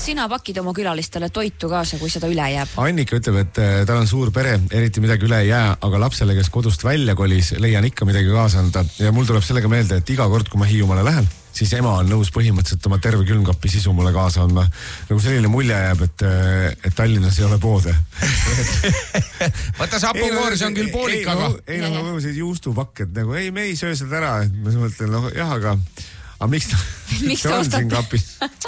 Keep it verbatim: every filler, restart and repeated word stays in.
kas sina pakid oma külalistele toitu kaasa, kui seda üle jääb? Annika ütleb, et tal on suur pere, eriti midagi üle ei jää, aga lapsele, kes kodust välja kolis, leian ikka midagi kaasa anda. Ja mul tuleb sellega meelde, et iga kord, kui ma Hiiumaale lähen, siis ema on nõus põhimõtteliselt oma terve külmkapi sisu mulle kaasa andma. Nagu selline mulje jääb, et, et Tallinnas ei ole poode. Vaata, sapukoor, see on küll poolik, aga... Ei, no, no, no juustupakk, et nagu, ei, me ei söö seda ära. Ma mõtlen, no jah, aga, aga miks ta, miks ta on ostate? siin kapis?